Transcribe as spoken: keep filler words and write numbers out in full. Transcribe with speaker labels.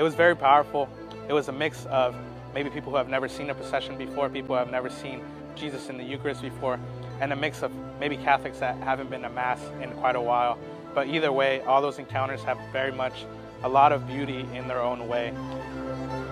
Speaker 1: it was very powerful. It was a mix of maybe people who have never seen a procession before, people who have never seen Jesus in the Eucharist before, and a mix of maybe Catholics that haven't been to Mass in quite a while. But either way, all those encounters have very much a lot of beauty in their own way.